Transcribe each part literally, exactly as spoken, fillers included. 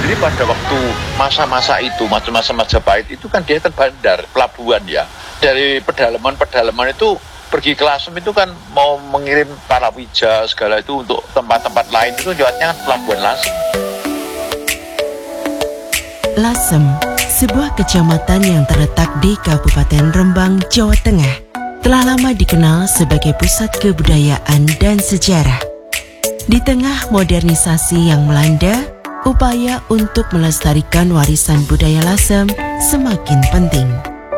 sendiri pada waktu masa-masa itu, masa-masa Majapahit itu kan dia kan bandar, pelabuhan ya. Dari pedalaman-pedalaman itu pergi ke Lasem itu kan mau mengirim palawija segala itu untuk tempat-tempat lain itu lewatnya kan pelabuhan Lasem. Lasem, sebuah kecamatan yang terletak di Kabupaten Rembang, Jawa Tengah, telah lama dikenal sebagai pusat kebudayaan dan sejarah. Di tengah modernisasi yang melanda, upaya untuk melestarikan warisan budaya Lasem semakin penting.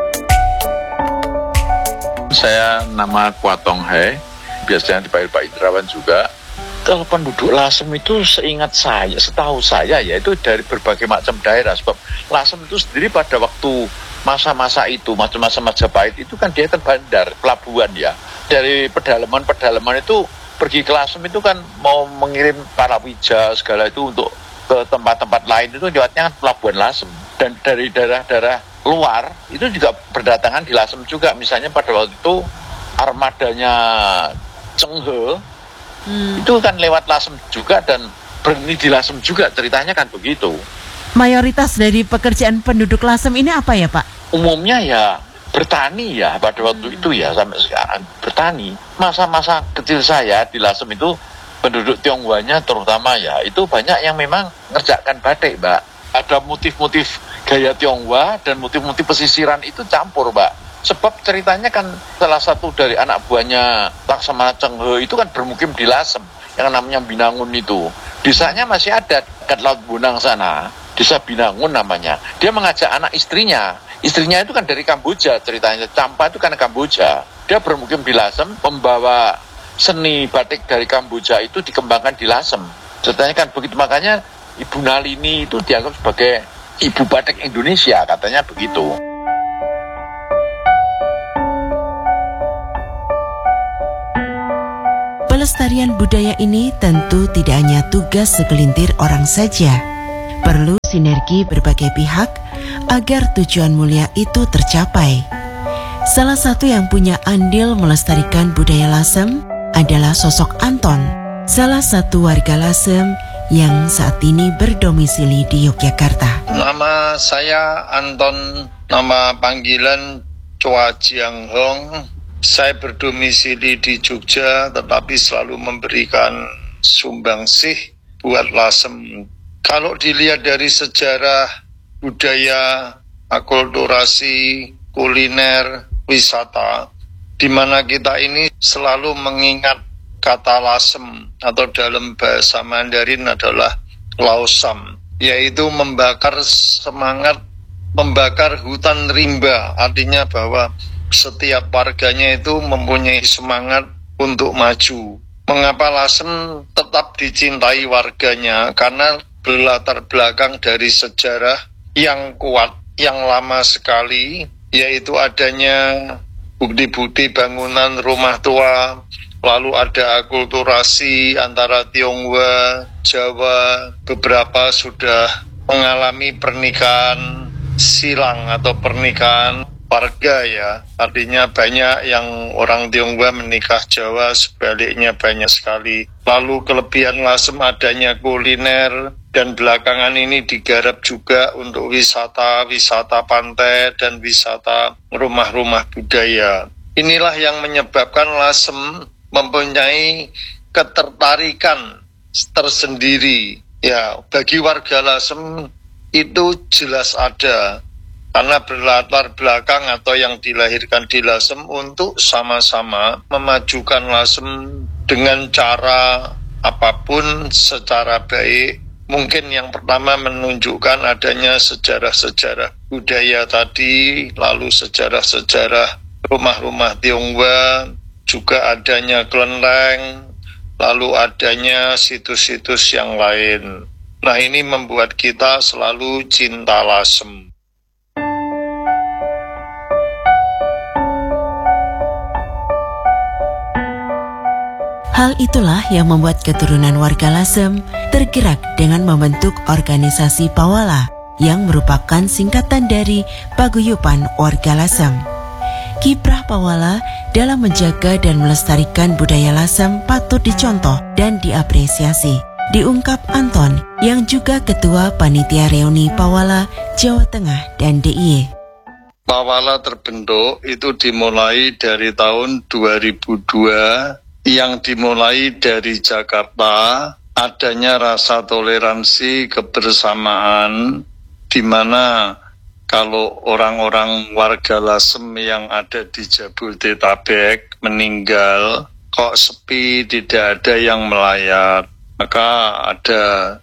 Saya nama Kuatong Hai, biasanya dipanggil Pak Indrawan juga. Kalau penduduk Lasem itu seingat saya, setahu saya ya itu dari berbagai macam daerah. Sebab Lasem itu sendiri pada waktu masa-masa itu, masa-masa Majapahit itu kan dia kan bandar, pelabuhan ya. Dari pedalaman-pedalaman itu pergi ke Lasem itu kan mau mengirim palawija segala itu untuk ke tempat-tempat lain itu lewatnya kan pelabuhan Lasem. Dan dari daerah-daerah luar itu juga berdatangan di Lasem juga. Misalnya pada waktu itu armadanya Chenghe Hmm. itu kan lewat Lasem juga dan berhenti di Lasem juga, ceritanya kan begitu. Mayoritas dari pekerjaan penduduk Lasem ini apa ya Pak? Umumnya ya bertani ya pada waktu hmm. itu ya sampai sekarang bertani. Masa-masa kecil saya di Lasem itu penduduk Tionghoanya terutama ya itu banyak yang memang ngerjakan batik Mbak. Ada motif-motif gaya Tionghoa dan motif-motif pesisiran itu campur Mbak. Sebab ceritanya kan salah satu dari anak buahnya Laksamana Chenghe itu kan bermukim di Lasem yang namanya Binangun itu. Desanya masih ada dekat Laut Bonang sana, desa Binangun namanya. Dia mengajak anak istrinya, istrinya itu kan dari Kamboja ceritanya, Campa itu kan Kamboja. Dia bermukim di Lasem, membawa seni batik dari Kamboja itu dikembangkan di Lasem. Ceritanya kan begitu, makanya Ibu Nalini itu dianggap sebagai ibu batik Indonesia, katanya begitu. Pelestarian budaya ini tentu tidak hanya tugas segelintir orang saja. Perlu sinergi berbagai pihak agar tujuan mulia itu tercapai. Salah satu yang punya andil melestarikan budaya Lasem adalah sosok Anton, salah satu warga Lasem yang saat ini berdomisili di Yogyakarta. Nama saya Anton, nama panggilan Chua Jiang Hong. Saya berdomisili di Jogja, tetapi selalu memberikan sumbangsih buat Lasem. Kalau dilihat dari sejarah, budaya, akulturasi, kuliner, wisata, di mana kita ini selalu mengingat kata Lasem atau dalam bahasa Mandarin adalah Laosam, yaitu membakar semangat, membakar hutan rimba, artinya bahwa setiap warganya itu mempunyai semangat untuk maju. Mengapa Lasem tetap dicintai warganya? Karena berlatar belakang dari sejarah yang kuat, yang lama sekali, yaitu adanya bukti-bukti bangunan rumah tua, lalu ada akulturasi antara Tionghoa, Jawa, beberapa sudah mengalami pernikahan silang atau pernikahan warga ya, artinya banyak yang orang Tionghoa menikah Jawa, sebaliknya banyak sekali. Lalu kelebihan Lasem adanya kuliner, dan belakangan ini digarap juga untuk wisata, wisata pantai, dan wisata rumah-rumah budaya. Inilah yang menyebabkan Lasem mempunyai ketertarikan tersendiri. Ya, bagi warga Lasem itu jelas ada, karena berlatar belakang atau yang dilahirkan di Lasem untuk sama-sama memajukan Lasem dengan cara apapun secara baik. Mungkin yang pertama menunjukkan adanya sejarah-sejarah budaya tadi, lalu sejarah-sejarah rumah-rumah Tionghoa, juga adanya kelenteng, lalu adanya situs-situs yang lain. Nah, ini membuat kita selalu cinta Lasem. Hal itulah yang membuat keturunan warga Lasem tergerak dengan membentuk organisasi Pawala yang merupakan singkatan dari Paguyuban Warga Lasem. Kiprah Pawala dalam menjaga dan melestarikan budaya Lasem patut dicontoh dan diapresiasi. diungkap Anton yang juga Ketua Panitia Reuni Pawala Jawa Tengah dan D I Y. Pawala terbentuk itu dimulai dari tahun dua ribu dua, yang dimulai dari Jakarta, adanya rasa toleransi kebersamaan, di mana kalau orang-orang warga Lasem yang ada di Jabodetabek meninggal, kok sepi, tidak ada yang melayat. Maka ada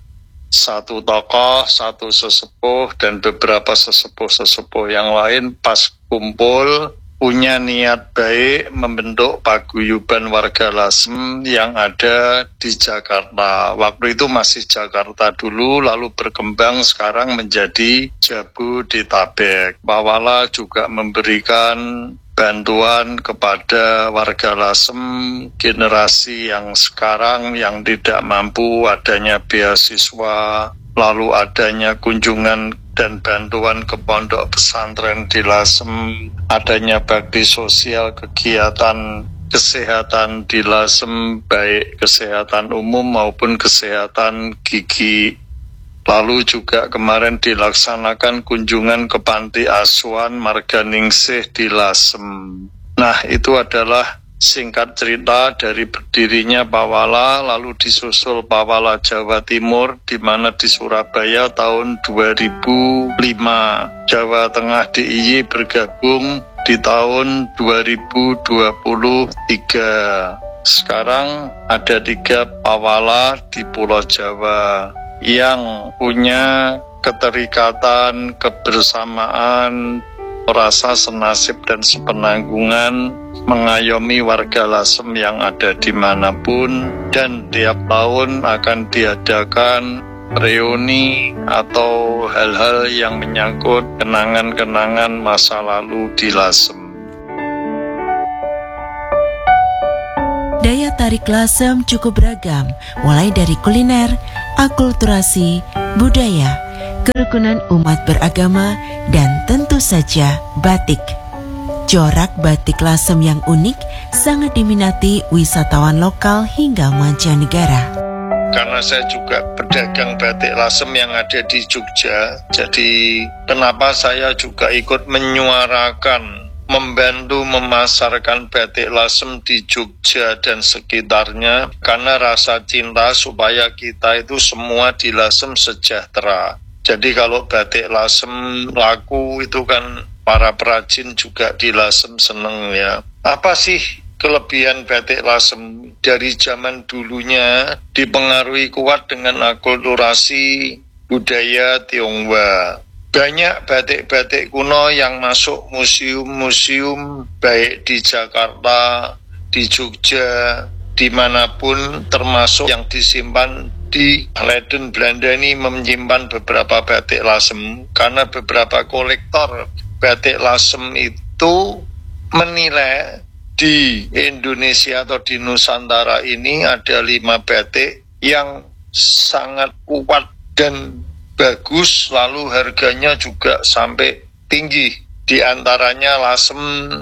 satu tokoh, satu sesepuh, dan beberapa sesepuh-sesepuh yang lain pas kumpul punya niat baik membentuk paguyuban warga Lasem yang ada di Jakarta. Waktu itu masih Jakarta dulu, lalu berkembang sekarang menjadi Jabodetabek. Pawala juga memberikan bantuan kepada warga Lasem generasi yang sekarang yang tidak mampu, adanya beasiswa, lalu adanya kunjungan dan bantuan ke pondok pesantren di Lasem, adanya bakti sosial, kegiatan kesehatan di Lasem, baik kesehatan umum maupun kesehatan gigi. Lalu juga kemarin dilaksanakan kunjungan ke panti asuhan Marganingsih di Lasem. Nah, itu adalah singkat cerita dari berdirinya Pawala, lalu disusul Pawala Jawa Timur, di mana di Surabaya tahun dua ribu lima. Jawa Tengah D I Y bergabung di tahun dua ribu dua puluh tiga. Sekarang ada tiga Pawala di Pulau Jawa yang punya keterikatan, kebersamaan, rasa senasib dan sepenanggungan mengayomi warga Lasem yang ada dimanapun, dan tiap tahun akan diadakan reuni atau hal-hal yang menyangkut kenangan-kenangan masa lalu di Lasem. Daya tarik Lasem cukup beragam, mulai dari kuliner, akulturasi, budaya, kerukunan umat beragama, dan tentu saja batik. Corak batik Lasem yang unik sangat diminati wisatawan lokal hingga mancanegara. Karena saya juga pedagang batik Lasem yang ada di Jogja, jadi kenapa saya juga ikut menyuarakan, membantu memasarkan batik Lasem di Jogja dan sekitarnya, karena rasa cinta supaya kita itu semua di Lasem sejahtera. Jadi kalau batik Lasem laku itu kan para perajin juga di Lasem seneng ya. Apa sih kelebihan batik Lasem? Dari zaman dulunya dipengaruhi kuat dengan akulturasi budaya Tionghoa. Banyak batik-batik kuno yang masuk museum-museum baik di Jakarta, di Jogja, dimanapun, termasuk yang disimpan di Leiden Belanda ini menyimpan beberapa batik Lasem, karena beberapa kolektor batik Lasem itu menilai di Indonesia atau di Nusantara ini ada lima batik yang sangat kuat dan bagus, lalu harganya juga sampai tinggi. Di antaranya Lasem,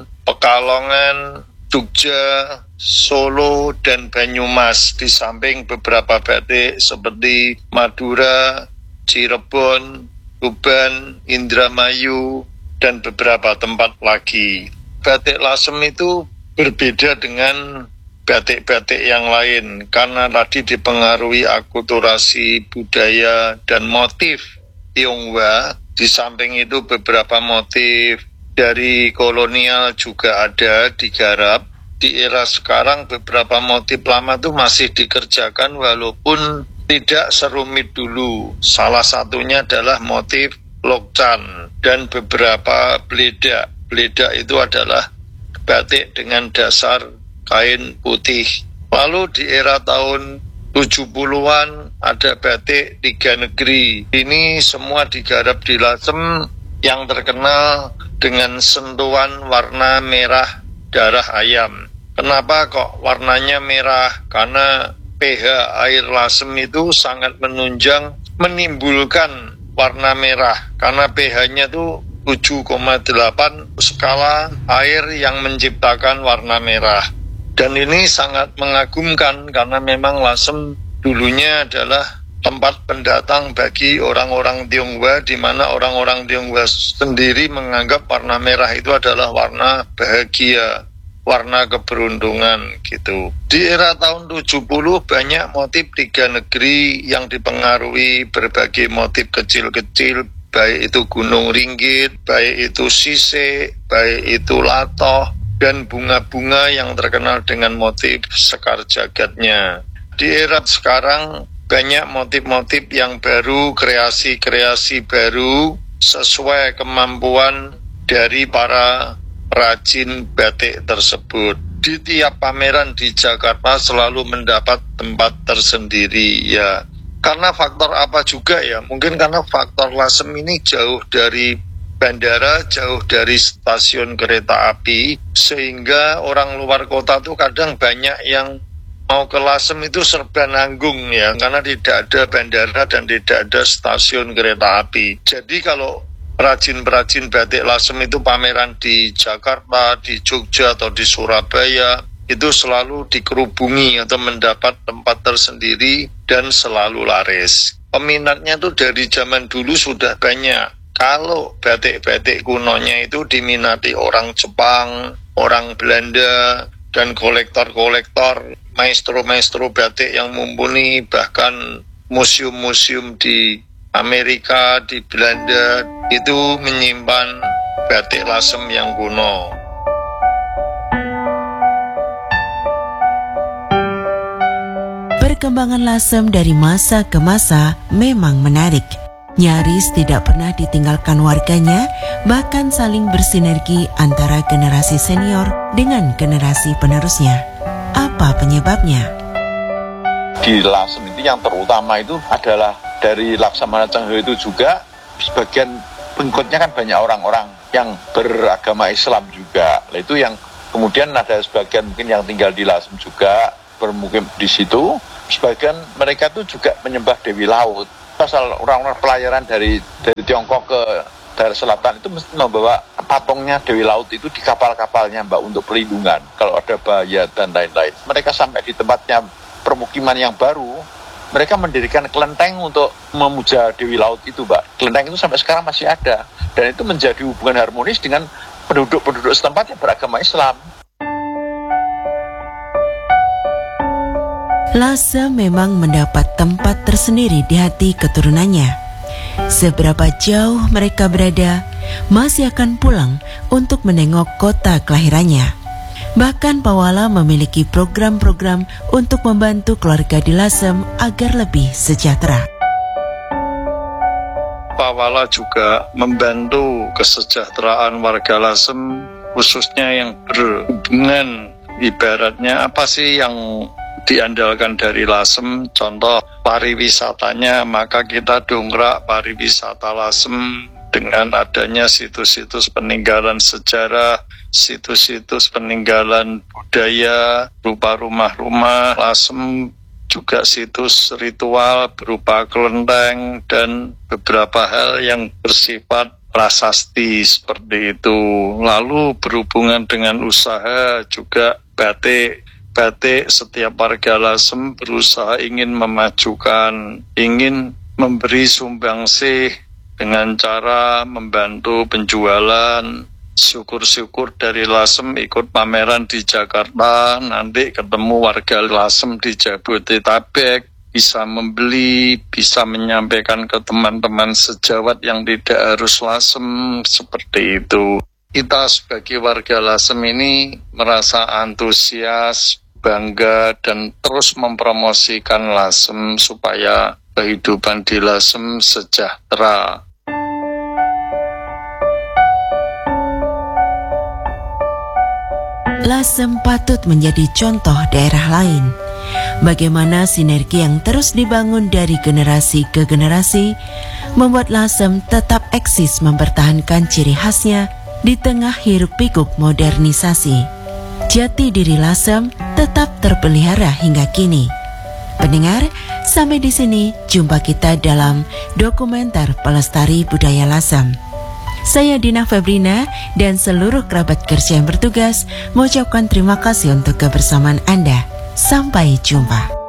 Pekalongan, Jogja, Solo, dan Banyumas. Di samping beberapa batik seperti Madura, Cirebon, Tuban, Indramayu, dan beberapa tempat lagi. Batik Lasem itu berbeda dengan batik-batik yang lain karena tadi dipengaruhi akulturasi budaya dan motif Tionghoa. Di samping itu beberapa motif dari kolonial juga ada digarap. Di era sekarang beberapa motif lama itu masih dikerjakan walaupun tidak serumit dulu. Salah satunya adalah motif lokcan dan beberapa bledak. Bledak itu adalah batik dengan dasar kain putih. Lalu di era tahun tujuh puluhan ada batik tiga negeri. Ini semua digarap di Lasem yang terkenal dengan sentuhan warna merah darah ayam. Kenapa kok warnanya merah? Karena pH air Lasem itu sangat menunjang menimbulkan warna merah. Karena pH-nya itu tujuh koma delapan skala air yang menciptakan warna merah. Dan ini sangat mengagumkan karena memang Lasem dulunya adalah tempat pendatang bagi orang-orang Tionghoa, di mana orang-orang Tionghoa sendiri menganggap warna merah itu adalah warna bahagia, warna keberuntungan gitu. Di era tahun tujuh puluh banyak motif tiga negeri yang dipengaruhi berbagai motif kecil-kecil, baik itu gunung ringgit, baik itu sisik, baik itu latoh, dan bunga-bunga yang terkenal dengan motif sekar jagatnya. Di era sekarang banyak motif-motif yang baru, kreasi-kreasi baru sesuai kemampuan dari para rajin batik tersebut. Di tiap pameran di Jakarta selalu mendapat tempat tersendiri ya. Karena faktor apa juga ya? Mungkin karena faktor Lasem ini jauh dari bandara, jauh dari stasiun kereta api, sehingga orang luar kota tuh kadang banyak yang mau ke Lasem itu serba nanggung ya, karena tidak ada bandara dan tidak ada stasiun kereta api. Jadi kalau perajin-perajin batik Lasem itu pameran di Jakarta, di Jogja atau di Surabaya, itu selalu dikerubungi atau mendapat tempat tersendiri dan selalu laris. Peminatnya itu dari zaman dulu sudah banyak. Kalau batik-batik kunonya itu diminati orang Jepang, orang Belanda, dan kolektor-kolektor, maestro-maestro batik yang mumpuni, bahkan museum-museum di Amerika, di Belanda, itu menyimpan batik Lasem yang kuno. Perkembangan Lasem dari masa ke masa memang menarik. Nyaris tidak pernah ditinggalkan warganya, bahkan saling bersinergi antara generasi senior dengan generasi penerusnya. Apa penyebabnya? Di Lasem itu yang terutama itu adalah dari Laksamana Cheng Ho itu juga sebagian pengikutnya kan banyak orang-orang yang beragama Islam juga. Nah, itu yang kemudian ada sebagian mungkin yang tinggal di Lasem juga bermukim di situ. Sebagian mereka itu juga menyembah Dewi Laut. Pasal orang-orang pelayaran dari dari Tiongkok ke daerah selatan itu mesti membawa patungnya Dewi Laut itu di kapal-kapalnya Mbak untuk perlindungan kalau ada bahaya dan lain-lain. Mereka sampai di tempatnya permukiman yang baru, mereka mendirikan kelenteng untuk memuja Dewi Laut itu Mbak. Kelenteng itu sampai sekarang masih ada dan itu menjadi hubungan harmonis dengan penduduk-penduduk setempat yang beragama Islam. Lasem memang mendapat tempat tersendiri di hati keturunannya. Seberapa jauh mereka berada, masih akan pulang untuk menengok kota kelahirannya. Bahkan Pawala memiliki program-program untuk membantu keluarga di Lasem agar lebih sejahtera. Pawala juga membantu kesejahteraan warga Lasem, khususnya yang berhubungan, ibaratnya apa sih yang diandalkan dari Lasem, contoh pariwisatanya, maka kita dongkrak pariwisata Lasem dengan adanya situs-situs peninggalan sejarah, situs-situs peninggalan budaya berupa rumah-rumah Lasem, juga situs ritual berupa kelenteng dan beberapa hal yang bersifat prasasti seperti itu. Lalu berhubungan dengan usaha juga batik. Batik setiap warga Lasem berusaha ingin memajukan, ingin memberi sumbangsih dengan cara membantu penjualan. Syukur-syukur dari Lasem ikut pameran di Jakarta, nanti ketemu warga Lasem di Jabodetabek, bisa membeli, bisa menyampaikan ke teman-teman sejawat yang tidak harus Lasem, seperti itu. Kita sebagai warga Lasem ini merasa antusias, bangga, dan terus mempromosikan Lasem supaya kehidupan di Lasem sejahtera. Lasem patut menjadi contoh daerah lain. Bagaimana sinergi yang terus dibangun dari generasi ke generasi membuat Lasem tetap eksis mempertahankan ciri khasnya di tengah hiruk-pikuk modernisasi. Jati diri Lasem tetap terpelihara hingga kini. Pendengar, sampai di sini jumpa kita dalam dokumenter Pelestari Budaya Lasem. Saya Dina Febrina dan seluruh kerabat kerja yang bertugas mengucapkan terima kasih untuk kebersamaan Anda. Sampai jumpa.